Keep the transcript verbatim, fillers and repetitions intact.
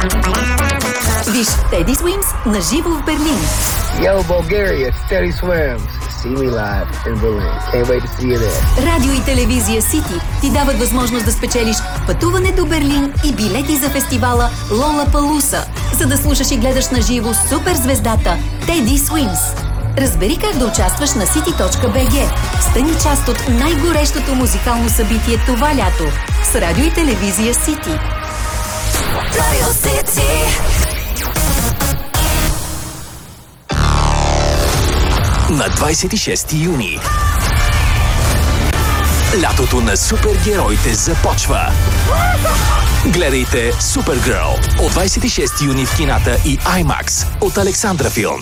Виж Teddy Swims на живо в Берлин. Yo, Bulgaria, it's Teddy Swims. See me live in Berlin. Can't wait to see you there. Радио и телевизия Сити ти дават възможност да спечелиш пътуване до Берлин и билети за фестивала Лолапалуса, за да слушаш и гледаш на живо суперзвездата Teddy Swims. Разбери как да участваш на сити точка би джи. Стани част от най-горещото музикално събитие това лято с радио и телевизия Сити. Радио Сити. На двадесет и шести юни лятото на супергероите започва. Гледайте Супергърл от двадесет и шести юни в кината и IMAX от Александра Филмс.